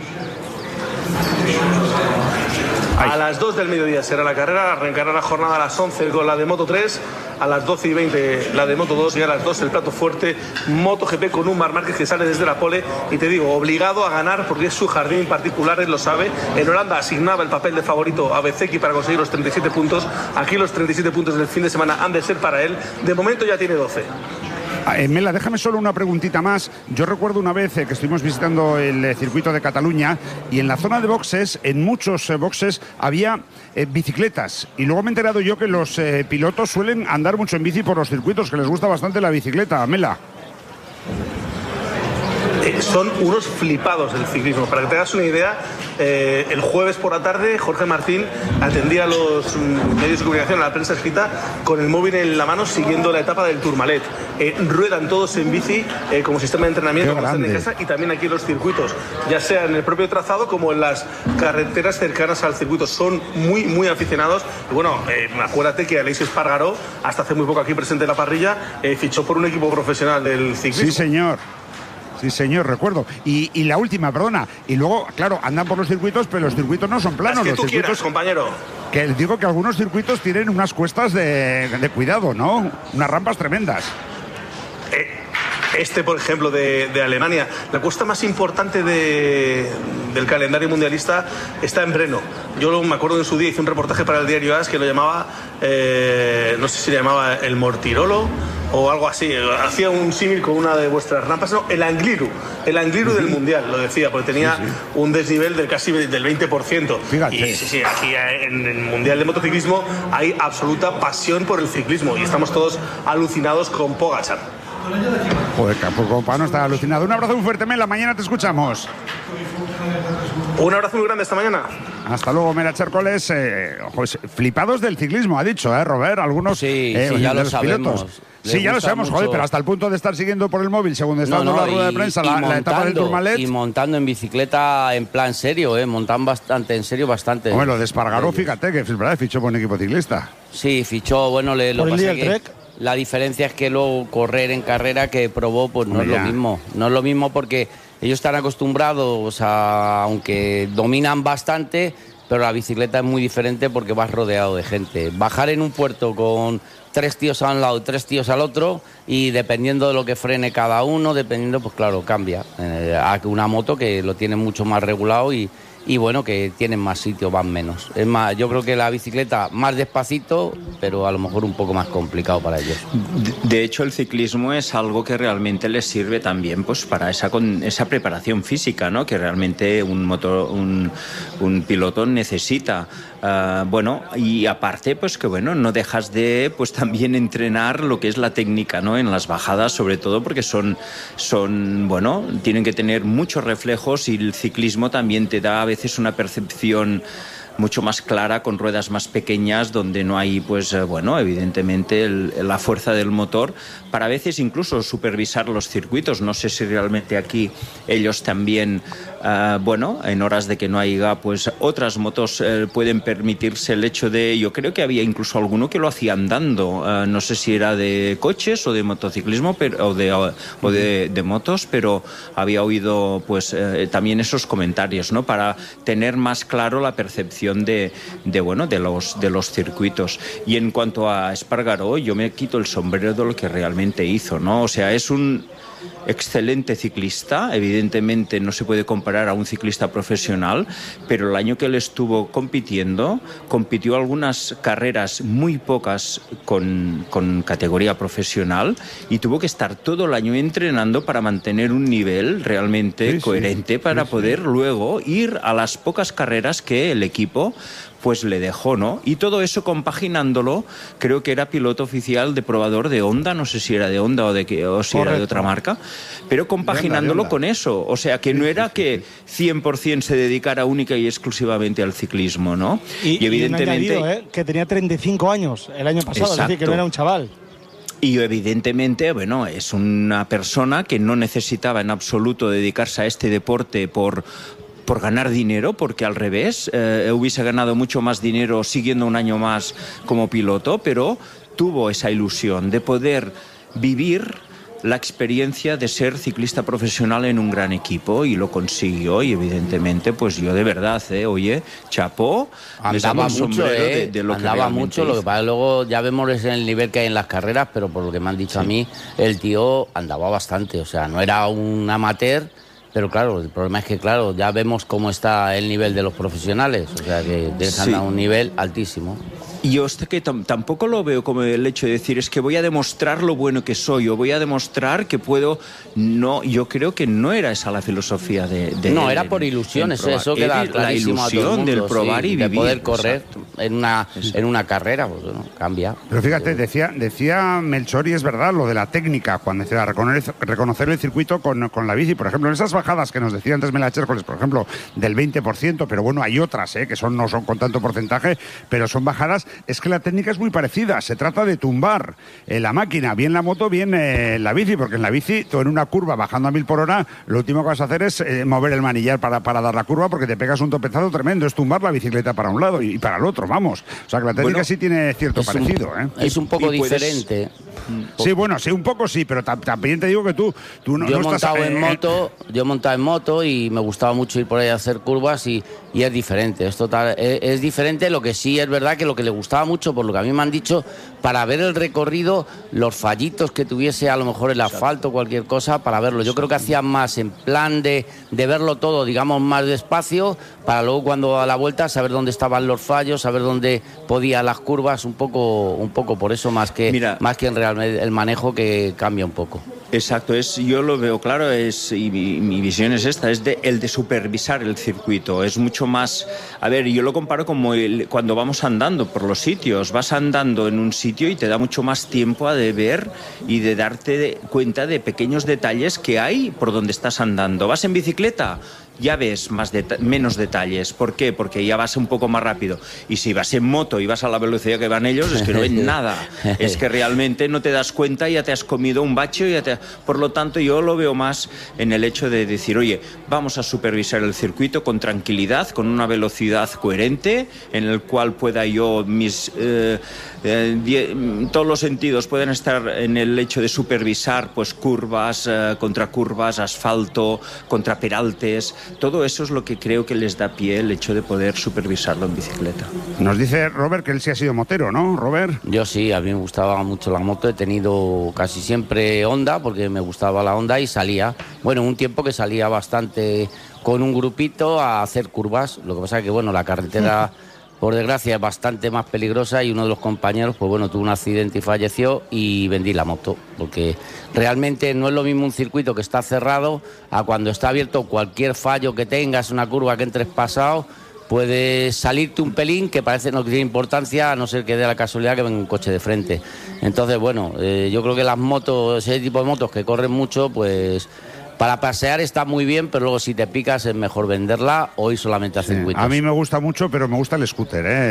A las 2 del mediodía será la carrera, arrancará la jornada a las 11 con la de Moto 3, a las 12:20 la de Moto 2 y a las 2 el plato fuerte MotoGP con un Marc Márquez que sale desde la pole y te digo, obligado a ganar porque es su jardín particular, él lo sabe. En Holanda asignaba el papel de favorito a Bezzecchi para conseguir los 37 puntos, aquí los 37 puntos del fin de semana han de ser para él, de momento ya tiene 12. Mela, déjame solo una preguntita más. Yo recuerdo una vez que estuvimos visitando el circuito de Cataluña y en la zona de boxes, en muchos boxes, había bicicletas. Y luego me he enterado yo que los pilotos suelen andar mucho en bici por los circuitos, que les gusta bastante la bicicleta. Mela. Son unos flipados del ciclismo. Para que te hagas una idea, el jueves por la tarde Jorge Martín atendía a los medios de comunicación, a la prensa escrita, con el móvil en la mano siguiendo la etapa del Tourmalet. Ruedan todos en bici como sistema de entrenamiento cuando están en casa y también aquí en los circuitos, ya sea en el propio trazado como en las carreteras cercanas al circuito. Son muy, muy aficionados. Y bueno, acuérdate que Aleix Espargaró, hasta hace muy poco aquí presente en la parrilla, fichó por un equipo profesional del ciclismo. Sí, señor. Sí, señor, recuerdo. Y la última, perdona. Y luego, claro, andan por los circuitos, pero los circuitos no son planos. Las que los tú circuitos, quieras, compañero. Que digo que algunos circuitos tienen unas cuestas de cuidado, ¿no? Unas rampas tremendas. Este, por ejemplo, de Alemania, la cuesta más importante del calendario mundialista está en Breno. Yo me acuerdo en su día, hice un reportaje para el diario AS que lo llamaba, no sé si le llamaba el Mortirolo o algo así. Hacía un símil con una de vuestras rampas, no, el Angliru del Mundial, lo decía, porque tenía un desnivel del casi del 20%. Fíjate. Y sí, aquí en el Mundial de Motociclismo hay absoluta pasión por el ciclismo y estamos todos alucinados con Pogačar. Joder, tampoco para no estar alucinado. Un abrazo muy fuerte, Mela. Mañana te escuchamos. Un abrazo muy grande esta mañana. Hasta luego, Mela Chércoles. Flipados del ciclismo, ha dicho, Robert. Algunos ya lo sabemos. Sí, ya lo sabemos, joder, pero hasta el punto de estar siguiendo por el móvil, según está dando la rueda de prensa, la etapa del Tourmalet. Y montando en bicicleta en plan serio, montan bastante, en serio, bastante. Bueno, lo de Espargaró, fíjate, que es verdad, fichó por un equipo ciclista. Sí, fichó, bueno, lo que pasa es que la diferencia es que luego correr en carrera que probó, pues no es lo mismo. No es lo mismo porque ellos están acostumbrados a, aunque dominan bastante, pero la bicicleta es muy diferente porque vas rodeado de gente. Bajar en un puerto con 3 tíos a un lado y 3 tíos al otro, y dependiendo de lo que frene cada uno, dependiendo, pues claro, cambia. A una moto que lo tiene mucho más regulado y bueno, que tienen más sitio, van menos. Es más, yo creo que la bicicleta más despacito, pero a lo mejor un poco más complicado para ellos. De hecho, el ciclismo es algo que realmente les sirve también pues para esa preparación física, ¿no? Que realmente un piloto necesita. Bueno, y aparte, pues que bueno, no dejas de pues también entrenar lo que es la técnica, ¿no? En las bajadas, sobre todo porque son bueno, tienen que tener muchos reflejos, y el ciclismo también te da a veces una percepción mucho más clara con ruedas más pequeñas, donde no hay, pues bueno, evidentemente la fuerza del motor para a veces incluso supervisar los circuitos. No sé si realmente aquí ellos también, bueno, en horas de que no haya, pues otras motos pueden permitirse el hecho de, yo creo que había incluso alguno que lo hacía andando, no sé si era de coches o de motociclismo, o de motos, pero había oído pues también esos comentarios, ¿no? Para tener más claro la percepción de los circuitos. Y en cuanto a Espargaró, yo me quito el sombrero de lo que realmente hizo, ¿no? O sea, es un excelente ciclista, evidentemente no se puede comparar a un ciclista profesional, pero el año que él estuvo compitió algunas carreras, muy pocas con categoría profesional, y tuvo que estar todo el año entrenando para mantener un nivel realmente coherente para poder luego ir a las pocas carreras que el equipo pues le dejó, ¿no? Y todo eso compaginándolo, creo que era piloto oficial de probador de Honda, no sé si era de Honda o si era de otra marca, pero compaginándolo con eso, o sea, que no era que 100% se dedicara única y exclusivamente al ciclismo, ¿no? Y evidentemente añadido, que tenía 35 años el año pasado, es decir, que no era un chaval. Y evidentemente, bueno, es una persona que no necesitaba en absoluto dedicarse a este deporte por ganar dinero, porque al revés, hubiese ganado mucho más dinero siguiendo un año más como piloto, pero tuvo esa ilusión de poder vivir la experiencia de ser ciclista profesional en un gran equipo, y lo consiguió. Y evidentemente, pues yo de verdad, oye, chapó, andaba mucho, de lo andaba que mucho, lo que pasa luego ya vemos el nivel que hay en las carreras, pero por lo que me han dicho a mí, el tío andaba bastante, o sea, no era un amateur. Pero claro, el problema es que, claro, ya vemos cómo está el nivel de los profesionales, o sea, que dejan a un nivel altísimo. Y yo que tampoco lo veo como el hecho de decir, es que voy a demostrar lo bueno que soy, o voy a demostrar que puedo. No, yo creo que no era esa la filosofía de no, era por ilusiones, eso queda clarísimo a todo el mundo, la ilusión del probar y de vivir, poder correr en una carrera, pues bueno, cambia. Pero fíjate, decía Melchor, y es verdad, lo de la técnica, cuando decía reconocer el circuito con la bici, por ejemplo, en esas bajadas que nos decía antes Mela Chércoles, por ejemplo, del 20%, pero bueno, hay otras, que no son con tanto porcentaje, pero son bajadas. Es que la técnica es muy parecida, se trata de tumbar la máquina, bien la moto, bien la bici, porque en la bici, tú en una curva bajando a 1000 por hora, lo último que vas a hacer es mover el manillar para dar la curva, porque te pegas un topezazo tremendo, es tumbar la bicicleta para un lado y para el otro. vamos. O sea, que la técnica sí tiene cierto parecido, ¿eh? Es un poco diferente. Sí, bueno, sí, un poco sí, pero también te digo que tú no Yo he estás... montado en moto y me gustaba mucho ir por ahí a hacer curvas y es diferente, es diferente. Lo que sí es verdad que lo que le gustaba mucho, por lo que a mí me han dicho, para ver el recorrido, los fallitos que tuviese a lo mejor el asfalto, cualquier cosa, para verlo. Yo creo que hacían más en plan de verlo todo, digamos, más despacio, para luego cuando a la vuelta saber dónde estaban los fallos, saber dónde podían las curvas, un poco por eso más que en realmente el manejo, que cambia un poco. Exacto, yo lo veo claro, y mi visión es esta, es el de supervisar el circuito. Es mucho más, a ver, yo lo comparo como cuando vamos andando por los sitios. Vas andando en un sitio y te da mucho más tiempo de ver y de darte cuenta de pequeños detalles que hay por donde estás andando. ¿Vas en bicicleta? Ya ves menos detalles. ¿Por qué? Porque ya vas un poco más rápido. Y si vas en moto y vas a la velocidad que van ellos, es que no ven nada. Es que realmente no te das cuenta y ya te has comido un bache. Por lo tanto, yo lo veo más en el hecho de decir, oye, vamos a supervisar el circuito con tranquilidad, con una velocidad coherente, en el cual pueda yo todos los sentidos pueden estar en el hecho de supervisar pues curvas, contracurvas, asfalto, contraperaltes. Todo eso es lo que creo que les da pie el hecho de poder supervisarlo en bicicleta. Nos dice Robert que él sí ha sido motero, ¿no, Robert? Yo sí, a mí me gustaba mucho la moto. He tenido casi siempre Honda, porque me gustaba la Honda y salía. Bueno, un tiempo que salía bastante con un grupito a hacer curvas. Lo que pasa es que, bueno, la carretera, por desgracia, es bastante más peligrosa y uno de los compañeros, pues bueno, tuvo un accidente y falleció y vendí la moto. Porque realmente no es lo mismo un circuito que está cerrado a cuando está abierto. Cualquier fallo que tengas, una curva que entres pasado, puede salirte un pelín que parece no tiene importancia, a no ser que dé la casualidad que venga un coche de frente. Entonces, bueno, yo creo que las motos, ese tipo de motos que corren mucho, pues para pasear está muy bien, pero luego si te picas es mejor venderla o ir solamente a circuitos. A mí me gusta mucho, pero me gusta el scooter,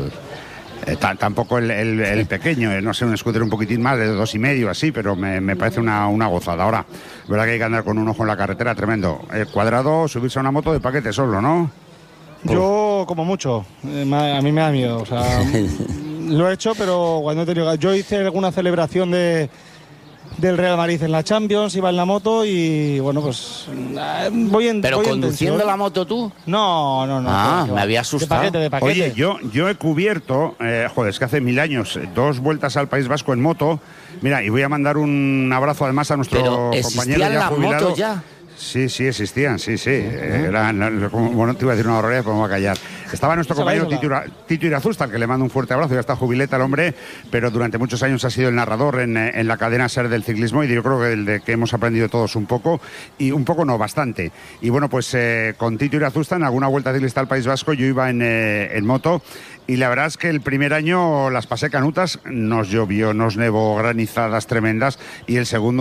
tampoco el pequeño, no sé, un scooter un poquitín más de 2,5 así, pero me parece una gozada. Ahora, verdad que hay que andar con un ojo en la carretera tremendo. Cuadrado, subirse a una moto de paquete solo, ¿no? Yo, como mucho, a mí me da miedo. O sea, lo he hecho, pero cuando he tenido... Yo hice alguna celebración del Real Madrid en la Champions, iba en la moto y, bueno, pues voy en... ¿Pero voy conduciendo intenso. la moto tú? No. Me había asustado. De paquete. Oye, yo he cubierto, es que hace 1000 años, 2 vueltas al País Vasco en moto. Mira, y voy a mandar un abrazo además a nuestro compañero ya las jubilado. motos ya? Sí, existían, sí. Bueno, te iba a decir una barbaridad, pero me voy a callar. Estaba nuestro compañero Tito Irazusta, al que le mando un fuerte abrazo, ya está jubileta el hombre, pero durante muchos años ha sido el narrador en la cadena SER del ciclismo, y yo creo que el de que hemos aprendido todos un poco, y un poco no, bastante. Y bueno, pues con Tito Irazusta en alguna vuelta ciclista al País Vasco yo iba en moto, y la verdad es que el primer año las pasé canutas, nos llovió, nos nevó, granizadas tremendas, y el segundo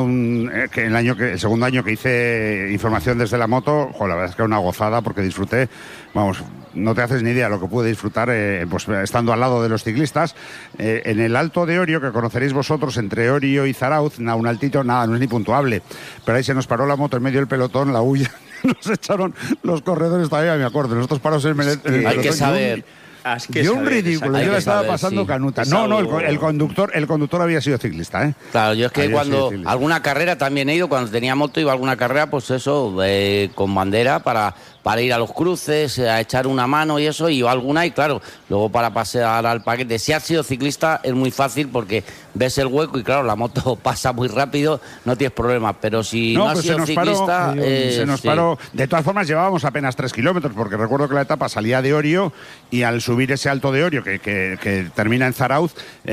año que hice información desde la moto, la verdad es que era una gozada, porque disfruté, vamos, no te haces ni idea lo que pude disfrutar pues estando al lado de los ciclistas. En el Alto de Orio, que conoceréis vosotros, entre Orio y Zarauz, un altito, nada, no es ni puntuable, pero ahí se nos paró la moto en medio del pelotón, la huya, nos echaron los corredores, todavía me acuerdo, nosotros parados en el pelotón. Hay que saber... Yo un ridículo, yo la estaba pasando canuta. No, el conductor había sido ciclista, ¿eh? Claro, yo es que cuando alguna carrera también he ido, cuando tenía moto iba a alguna carrera, pues eso, con bandera para ir a los cruces, a echar una mano y eso, y iba alguna, y claro, luego para pasear al paquete. Si has sido ciclista es muy fácil porque ves el hueco y claro, la moto pasa muy rápido, no tienes problemas, pero si no has sido ciclista... se nos paró. De todas formas llevábamos apenas 3 kilómetros, porque recuerdo que la etapa salía de Orio y al subir ese Alto de Orio que termina en Zarauz,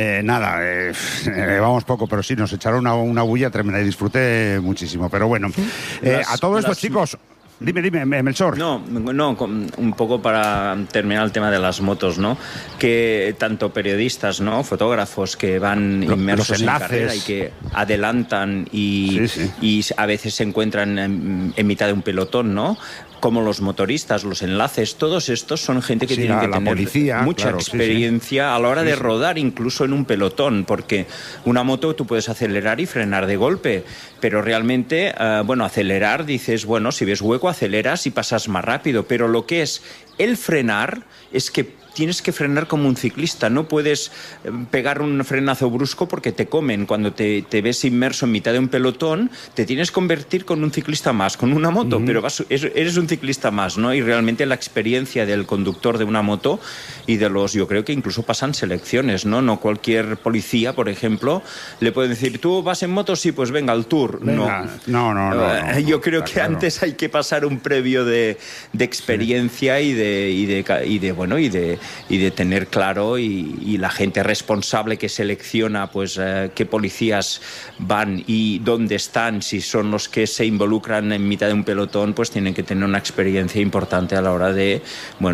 vamos poco, pero sí, nos echaron una bulla tremenda y disfruté muchísimo. Pero bueno, a todos estos chicos... Dime, Melchor. No, un poco para terminar el tema de las motos, ¿no? Que tanto periodistas, ¿no? Fotógrafos que van inmersos en carrera y que adelantan y a veces se encuentran en mitad de un pelotón, ¿no? Como los motoristas, los enlaces, todos estos son gente que tiene que tener mucha experiencia a la hora de rodar, incluso en un pelotón, porque una moto tú puedes acelerar y frenar de golpe, pero realmente, acelerar, dices, bueno, si ves hueco aceleras y pasas más rápido, pero lo que es el frenar es que tienes que frenar como un ciclista, no puedes pegar un frenazo brusco porque te comen. Cuando te ves inmerso en mitad de un pelotón, te tienes que convertir con un ciclista más, con una moto, pero eres un ciclista más, ¿no? Y realmente la experiencia del conductor de una moto y yo creo que incluso pasan selecciones, ¿no? No cualquier policía, por ejemplo, le puede decir, ¿tú vas en moto? Sí, pues venga, al Tour. Venga. No. Yo creo que claro. Antes hay que pasar un previo de experiencia y de tener claro y la gente responsable que selecciona pues qué policías van y dónde están, si son los que se involucran en mitad de un pelotón, pues tienen que tener una experiencia importante a la hora de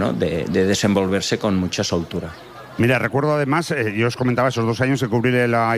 desenvolverse con mucha soltura. Mira, recuerdo además, yo os comentaba esos 2 años que cubrí la